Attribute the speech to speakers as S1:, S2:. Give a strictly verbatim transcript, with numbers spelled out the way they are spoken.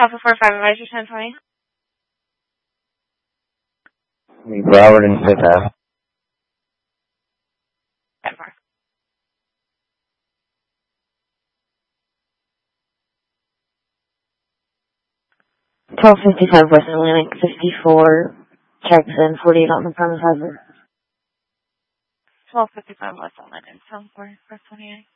S1: Alpha four five Advisor ten twenty.
S2: Robert and Fifth Ave.
S1: ten four.
S3: twelve fifty-five West Atlantic, fifty-four Jackson, forty-eight on the premise hazard.
S1: twelve fifty-five West Atlantic, ten four, four twenty-eight.